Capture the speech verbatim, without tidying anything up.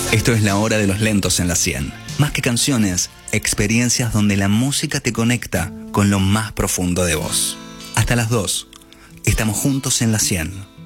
Esto es la hora de los lentos en la cien. Más que canciones, experiencias donde la música te conecta con lo más profundo de vos. Hasta las dos, estamos juntos en la cien.